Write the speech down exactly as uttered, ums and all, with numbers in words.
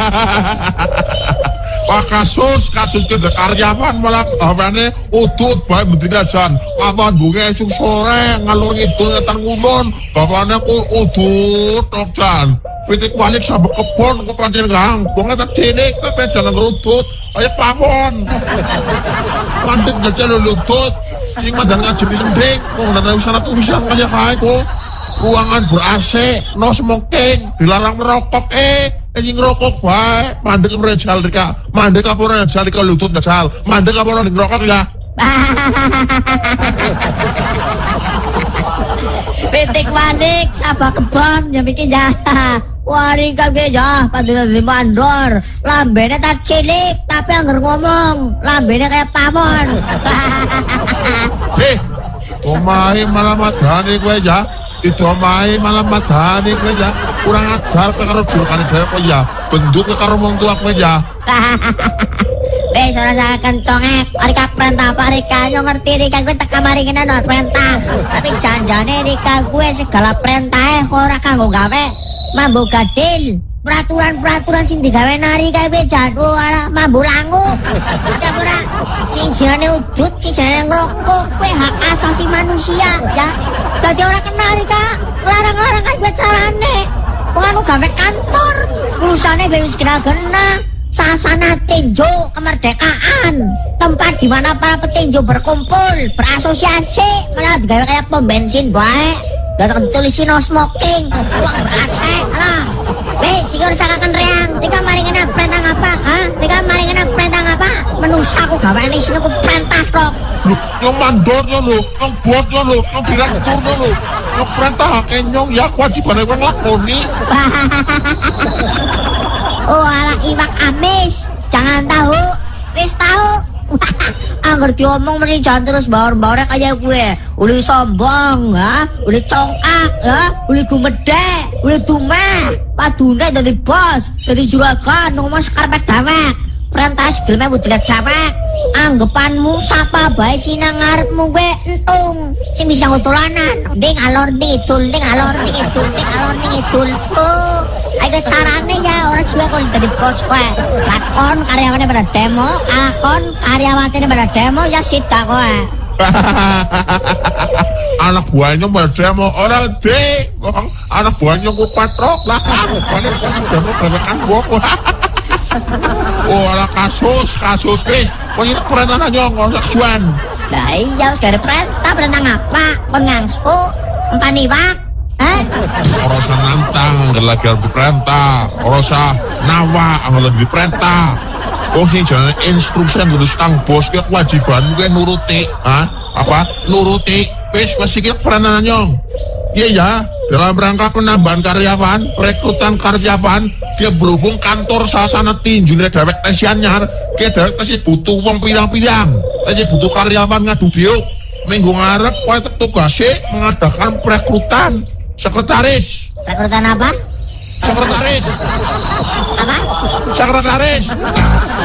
Wah kasus kasus ke karyawan malah gawane udut bae mendina jan kapan bunge esuk sore ngalur ngidul ngetan ngulon gawane ku udut tok jan pitik balik sampe kebon ku pancen gampang tak cilik tapi jalan ngerudut kaya pawon mandek jajal lutut sing madang ngaji sending kok ndak usah tulisan kaya kae kok ruangan ber-A C no smoking dilarang merokok eh sing ngerokok bae mandek merejal rika mandek apa ora jal rika lutut dasal mandek apa ora ngerokok ya pitik balik sapa kebon ya bikin ya wari kage ya padahal di mandor lambene tak cilik tapi anggar ngomong lambene kayak pawon. eh omahe malah madani kowe ya itu omahe malah madani kowe ya kurang ajar karo jurkane dhewe kok ya bentuk karo wong tua kowe ya. Wes ora salah kencongek, Rika perintah apa Rika? Yo ngerti Rika gue teka mari kena no perintah. Tapi janjane Rika gue segala perintah ora kanggo gawe mambu gadil. Peraturan-peraturan sing digawe nari kae gue jago ala mambu langu. Ada ora sing jenenge udut, sing jenenge ngrokok, gue hak asasi manusia ya. Dadi ora kena Rika, larang-larang kae gue carane. Wong anu gawe kantor, urusane wis kena-kena. Sasana tinju kemerdekaan, tempat di mana para petinju berkumpul, berasosiasi, malah digawe kayak pom bensin baik. Datang tulisin no smoking, uang ber-A C lah. Weh, sigur sakakan reang. Rika mari kena perintah apa? Hah? Rika mari kena perintah apa? Menusaku gawe ini sini ku perintah kok. Lu, yang mandornya lu, yang bosnya lu, yang direkturnya lu, yang perintah kenyong ya kewajiban yang lakoni. Oh ala iwak amis, jangan tahu, wis tahu. Angger diomong meni jangan terus baur-baurnya kayak gue. Uli sombong, ha? Uli congkak, ha? Uli gumedek, uli tumeh. Padune dadi bos, dadi juragan ngomong sekarpet dewek. Perintah segelme budile dewek. Anggapanmu sapa bae sinang ngarepmu gue entung. Sing bisa ngutulanan, ding alor ding idul, ding alor ding idul, ding alor ding idul. Oh. Ayo carane ya orang suwe kok dadi bos kowe. Lakon karyawane pada demo, lakon karyawatine pada demo ya sida kowe. Anak buahnya pada demo orang de, anak buahnya ku patrok lah. Balik demo berekan gua. Oh, ala kasus, kasus guys. Kok ini perintah nanya ngosak suan. Lah iya wis gare perintah, perintah ngapa? Pengangsu, empaniwak. Orang usah nantang, nggak lagi harus diperintah. Orang usah nawa, nggak lagi diperintah. Oh sih jangan instruksi yang harus tang bos, kayak kewajiban gue nuruti, ah apa nuruti. Pes masih kira perintah nyong. Iya ya, dalam rangka penambahan karyawan, rekrutan karyawan, dia berhubung kantor sasana tinjunya dewek tesianyar, dia dewek tesi butuh uang pilang-pilang, tesi butuh karyawan ngadu diuk. Minggu ngarep, kue tugasnya mengadakan perekrutan. Sekretaris. Rekrutan apa? Sekretaris. Apa? Sekretaris.